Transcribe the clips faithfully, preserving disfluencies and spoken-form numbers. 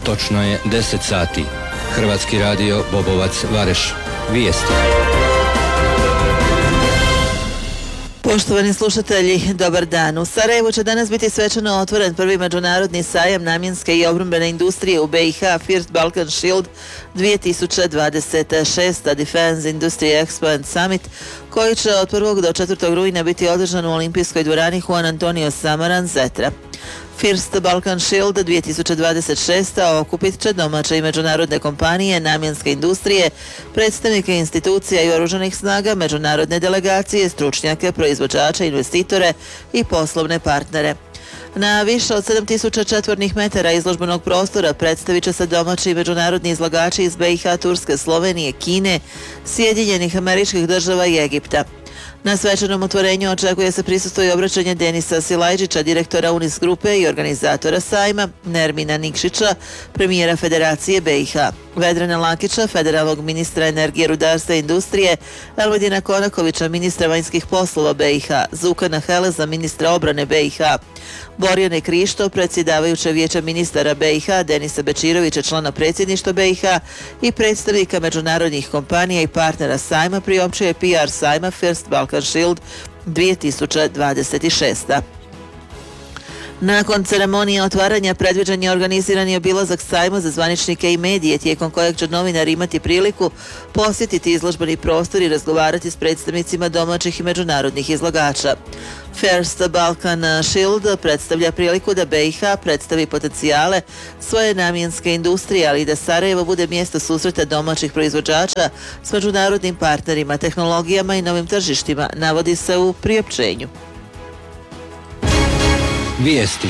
Točno je deset sati. Hrvatski radio Bobovac Vareš. Vijesti. Poštovani slušatelji, dobar dan. U Sarajevu će danas biti svečano otvoren prvi međunarodni sajam namjenske i obrambene industrije u B i H First Balkan Shield dvije tisuće dvadeset šest Defense Industry Expo and Summit, koji će od prvog do četvrtog rujna biti održan u olimpijskoj dvorani Juan Antonio Samaran, Zetra. First Balkan Shield dvije tisuće dvadeset šest okupit će domaće i međunarodne kompanije, namjenske industrije, predstavnike institucija i oružanih snaga, međunarodne delegacije, stručnjake, proizvođače, investitore i poslovne partnere. Na više od sedam tisuća četvornih metara izložbenog prostora predstavit će se domaći i međunarodni izlagači iz B i H, Turske, Slovenije, Kine, Sjedinjenih Američkih Država i Egipta. Na svečanom otvorenju očekuje se prisustvo i obraćanje Denisa Silajđića, direktora Unis grupe i organizatora sajma, Nermina Nikšića, premijera Federacije B i H, Vedrana Lakića, federalnog ministra energije, rudarstva i industrije, Elvedina Konakovića, ministra vanjskih poslova B i H, Zukana Heleza, ministra obrane B i H, Borjane Krišto, predsjedavajuća vijeća ministara B i H, Denisa Bečirovića, člana predsjedništva B i H i predstavnika međunarodnih kompanija i partnera sajma, priopćuje P R sajma First Balkan Shield dvije tisuće dvadeset šest. Nakon ceremonije otvaranja predviđen je organizirani obilazak sajma za zvaničnike i medije, tijekom kojeg će novinari imati priliku posjetiti izložbeni prostor i razgovarati s predstavnicima domaćih i međunarodnih izlagača. First Balkan Shield predstavlja priliku da B i H predstavi potencijale svoje namjenske industrije, ali i da Sarajevo bude mjesto susreta domaćih proizvođača s međunarodnim partnerima, tehnologijama i novim tržištima, navodi se u priopćenju. Vijesti.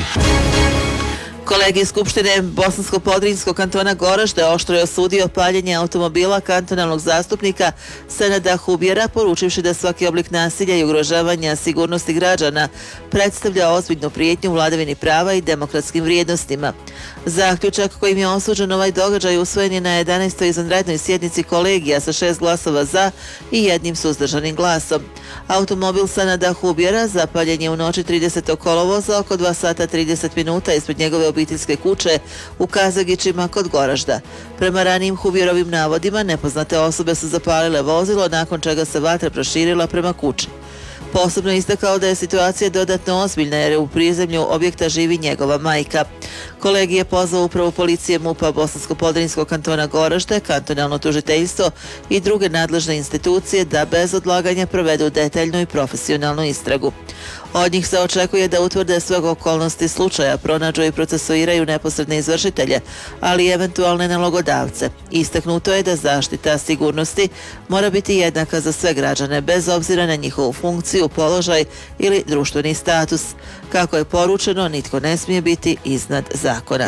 Kolegi iz Skupštine Bosansko-Podrinjskog kantona Goražde oštro je osudio paljenje automobila kantonalnog zastupnika Senada Hubjera, poručivši da svaki oblik nasilja i ugrožavanja sigurnosti građana predstavlja ozbiljnu prijetnju vladavini prava i demokratskim vrijednostima. Zaključak kojim je osuđen ovaj događaj usvojen je na jedanaestoj izvanrednoj sjednici kolegija sa šest glasova za i jednim suzdržanim glasom. Automobil Senada Hubjera zapaljen je u noći tridesetog kolovoza oko dva sata trideset minuta ispred njegove obiteljske kuće u Kazagićima kod Goražda. Prema ranijim Hubjerovim navodima, nepoznate osobe su zapalile vozilo, nakon čega se vatra proširila prema kući. Posebno je istakao da je situacija dodatno ozbiljna jer u prizemlju objekta živi njegova majka. Kolegi je pozvao upravu policije MUP-a Bosansko-Podrinjskog kantona Goražde, kantonalno tužiteljstvo i druge nadležne institucije da bez odlaganja provedu detaljnu i profesionalnu istragu. Od njih se očekuje da utvrde sve okolnosti slučaja, pronađu i procesuiraju neposredne izvršitelje, ali i eventualne nalogodavce. Istaknuto je da zaštita sigurnosti mora biti jednaka za sve građane, bez obzira na njihovu funkciju, položaj ili društveni status. Kako je poručeno, nitko ne smije biti iznad zakona.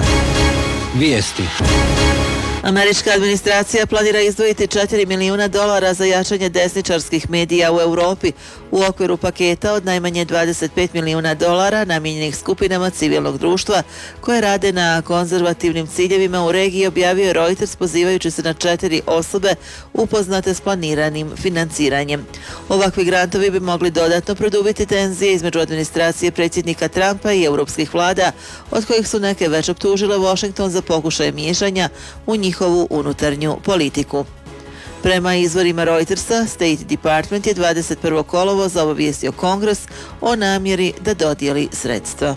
Vijesti. Američka administracija planira izdvojiti četiri milijuna dolara za jačanje desničarskih medija u Europi u okviru paketa od najmanje dvadeset pet milijuna dolara namijenjenih skupinama civilnog društva koje rade na konzervativnim ciljevima u regiji, objavio je Reuters pozivajući se na četiri osobe upoznate s planiranim financiranjem. Ovakvi grantovi bi mogli dodatno produbiti tenzije između administracije predsjednika Trumpa i europskih vlada, od kojih su neke već optužile Washington za pokušaj miješanja u njihovu unutarnju politiku. Prema izvorima Reutersa, State Department je dvadeset prvog kolovoza obavijestio Kongres o namjeri da dodijeli sredstva.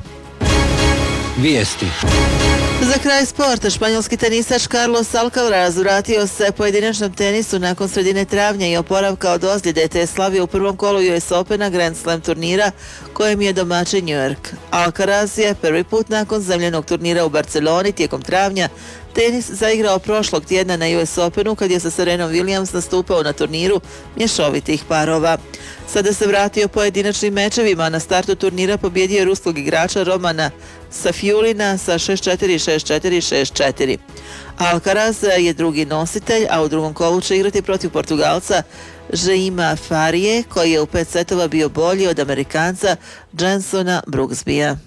Vijesti. Za kraj sporta, španjolski tenisač Carlos Alcaraz vratio se pojedinačnom tenisu nakon sredine travnja i oporavka od ozljede, te je slavio u prvom kolu U S Opena Grand Slam turnira kojem je domaćin New York. Alcaraz je prvi put nakon zemljenog turnira u Barceloni tijekom travnja tenis zaigrao prošlog tjedna na U S Openu kad je sa Serenom Williams nastupao na turniru mješovitih parova. Sada se vratio pojedinačnim mečevima, na startu turnira pobjedio je ruskog igrača Romana Safiulina sa šest četiri, šest četiri, šest četiri. Alcaraz je drugi nositelj, a u drugom kolu će igrati protiv Portugalca Jaima Farije, koji je u pet setova bio bolji od Amerikanca Jensona Brooksbya.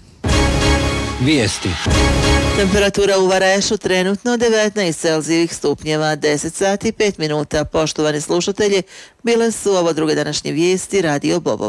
Vijesti. Temperatura u Varešu trenutno devetnaest Celzijevih stupnjeva, deset sati pet minuta. Poštovani slušatelji, bile su ovo druge današnje vijesti Radio Bobovac.